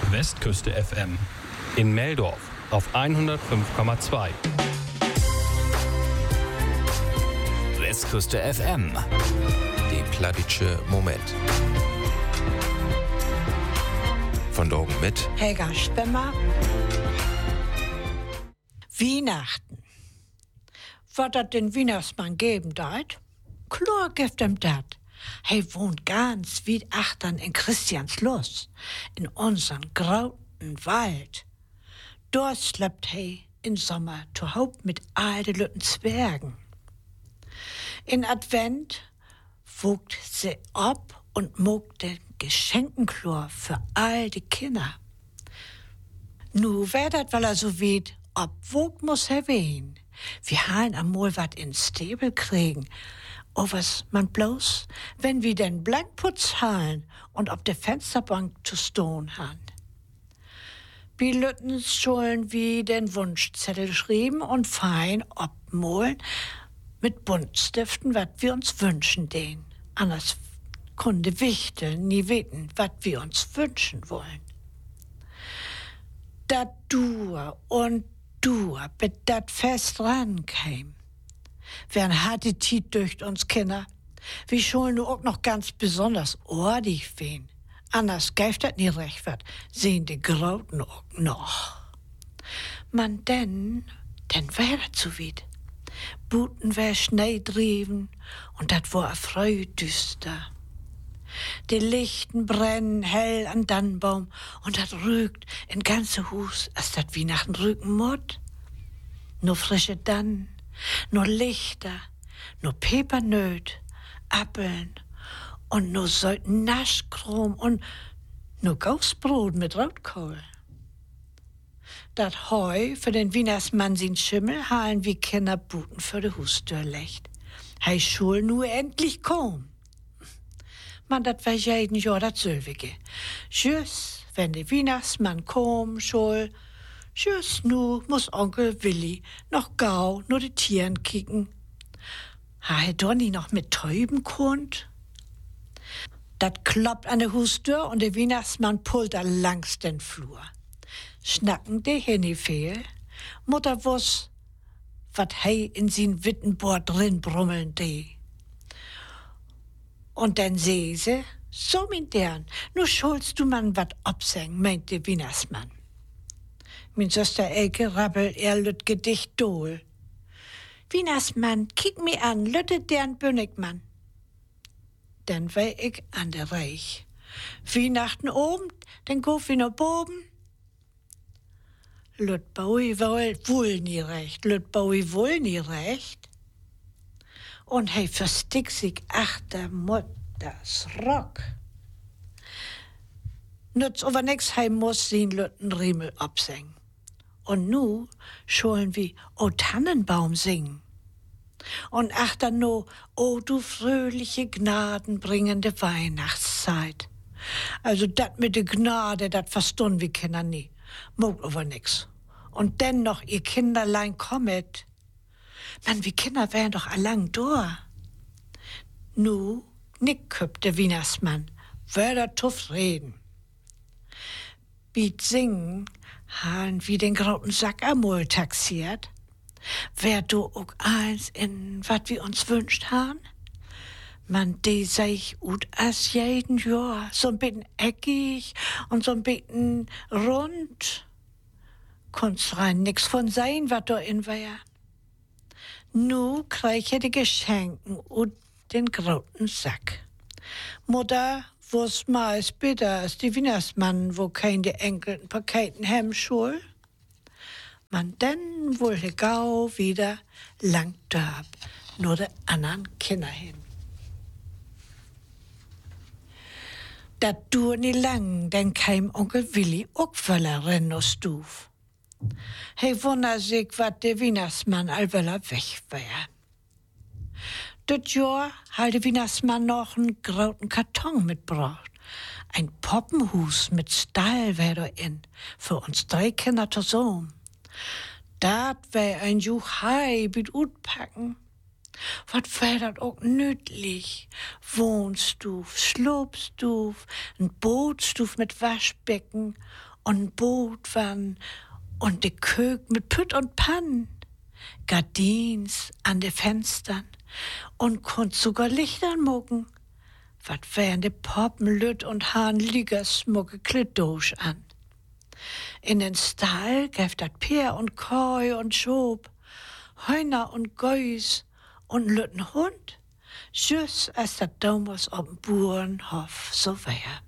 Westküste FM. In Meldorf auf 105,2. Westküste FM. Die Plattitsche Moment. Von Dogen mit Helga Spemmer. Weihnachten. Was das den Weihnachtsmann geben deit? Klar gibt ihm dat. Hij wohnt ganz wie achtern in Christiansloß, in unseren grauten Wald. Dort schleppt hij in Sommer zu Haupt mit all de lütten Zwergen. In Advent wogt sie ab und mogt den Geschenkenklor für all die Kinder. Nu wär dat, weil so weit obwogt muss wehen. Wir halen amol wat in Stäbel kriegen. Oh, was man bloß, wenn wir den Blankputz halen und auf der Fensterbank zu stehen han. Bi Lütten sollen wie den Wunschzettel schrieben und fein obmolen mit Buntstiften, wat wir uns wünschen den. Anders kunde Wichtel nie weten, wat wir uns wünschen wollen. Dat Dur und Dur, bis dat fest rankäm. Wern hat die Tiet durch uns Kinder. Wir sollen nur auch noch ganz besonders ordig wehen. Anders geift dat nie recht wat, sehen die Grauten auch noch. Man denn wär dat zu weit. Buten wär Schnee driven und dat war düster. Die Lichten brennen hell an Dannenbaum und dat rügt in ganze Hus, als dat Weihnachten rügen mod. Nur frische Dannen, nur Lichter, nur Pepernöt, Appeln und nur solten Naschkrom und nur Gausbrot mit Rotkohl. Dat Heu für den Weihnachtsmann sin Schimmel halen wie Kinder Buten für de Hustür lecht. Hei schul nur endlich kommen. Man, dat wär jeden Jahr dat Sölwige. Tschüss, wenn der Weihnachtsmann kommen schul, tschüss, nu muss Onkel Willi noch gau nur die Tieren kicken. Ha he Donny noch mit Täuben konnt? Dat kloppt an der Hustür und der Weihnachtsmann pullt da langs den Flur. Schnacken de Henny fehl, Mutter wuss, wat hei in sin Wittenbord drin brummeln de. Und dann seh sie, so min dern, nu schulst du man wat obseng, meint der Weihnachtsmann. Min Söster Elke rabbelt lüt Gedicht dohl. Weihnachtsmann, kick mi an, lütte dern Bönnigmann. Dann wär ich an der Reich. Weihnachten oben, dann go wie no boben. Lüt Baui wohl nie recht, Lüt Baui wohl nie recht. Und hei verstick sich achter Mutters Rock. Nütz aber nix, hei muss den Lütten Riemel absingen. Und nu schollen wie O Tannenbaum singen. Und achter no, O du fröhliche gnadenbringende Weihnachtszeit. Also dat mit de Gnade, dat verstun wir Kinder nie. Mogt aber nix. Und denn noch ihr Kinderlein kommet. Man, wie Kinder wären doch allang da. Nu, nick köppt der Weihnachtsmann, wär tuff reden. Biet singen, han wie den grauten Sack amol taxiert. Wär du auch eins in wat wir uns wünscht han? Man, de sei ich ut as jeden Jahr, so ein bisschen eckig und so ein bisschen rund. Kunst rein nix von sein, wat da in wär. Nu krieg ich die Geschenken und den grauten Sack. Mutter, wo's meist bitter als die Weihnachtsmann, wo kein die enkelten Paketen hem schul. Man denn wohl he gau wieder lang dörb, nur de anderen Kinder hin. Dat dur nie lang, denn kein Onkel Willi auch voller Rennos Stuf. He wundert sich, wat der Weihnachtsmann allweller weg wär. Das Jahr hat der Weihnachtsmann noch einen grauten Karton mitgebracht. Ein Poppenhus mit Stall wär da in, für uns 3 Kinder zusammen. Dat wär ein Juchai mit Utpacken. Wat wär dat ook nützlich? Wohnstuf, Schlobstuf, ein Bootstuf mit Waschbecken und ein Bootwann und de Kök mit Pütt und Pann. Gardins an de Fenstern und konnt sogar Lichtern mucken. Wat wären de Poppen Lütt und Hahn Liegersmucke Klitdosch an. In den Stall gäf dat Peer und Koi und Schob, Heuner und Gäus und Lütten Hund, just als dat damals ob'n Burenhof so wär.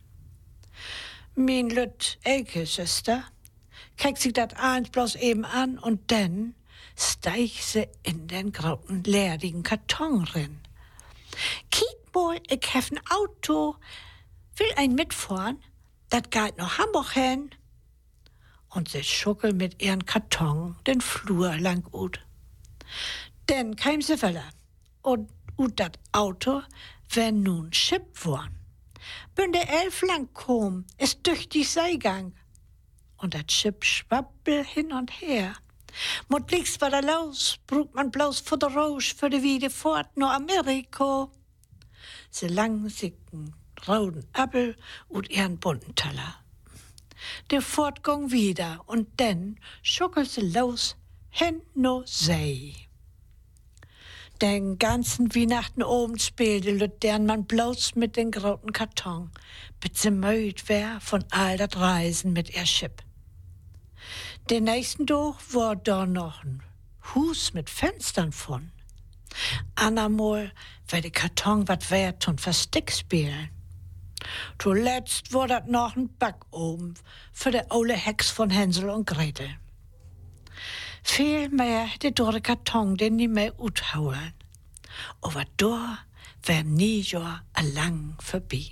Min Lütt Elke Schüster, kickt sich dat eins bloß eben an und dann steig sie in den grauen, leerigen Karton rin. Kiek mal, ich hef ein Auto, will ein mitfahren, dat geht nach Hamburg hin. Und sie schuckelt mit ihren Karton den Flur lang ut. Dann kam sie weiter und dat Auto wär nun Schipp worn. Bin der 11 lang kom, ist durch die Seigang. Und dat Schipp schwabbel hin und her. Mut links war da los, brug man bloß für de Rausch, für de Wiede fort nach Amerika. Sie lang sicken roten Appel und ihren bunten Teller. Der Fortgang wieder und dann schuckelt sie los hin no See. Den ganzen Weihnachten oben spielte Lüttern man bloß mit den grauten Karton, bis sie müd wär von all dat Reisen mit ihr Schipp. Den nächsten Tag war da noch ein Hus mit Fenstern von. Andermal wär de Karton wat wert und Versteck spielen. Zuletzt war dat noch ein Backofen für de ole Hex von Hänsel und Gretel. Viel mehr hätte der Karton den nie mehr uthauen. Aber da wär nie Jahr lang vorbei.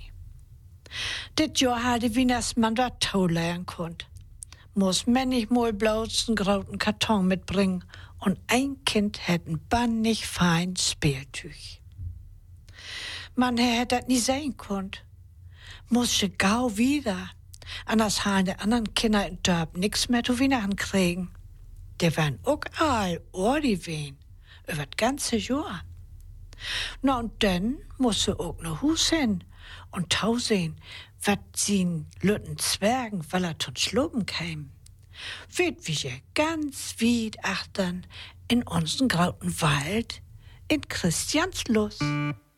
Dit Jahr hatte Weihnachtsmann da Tau lernen konnt. Muss manchmal bloß einen grauten Karton mitbringen und ein Kind hätt ein bannig fein Spieltüch. Man hätt dat nie sein konnt. Musste gau wieder, anders haben die anderen Kinder in Dörp nix mehr zu Weihnachten kriegen. Die waren auch all Ordi wehen, über das ganze Jahr. Na und dann musste auch noch Hus hin und Tau sehen, wat sie Lütten Zwergen, weil er tot schluben käm. Weht wie ganz weit achtern in unseren grauten Wald in Christianslust.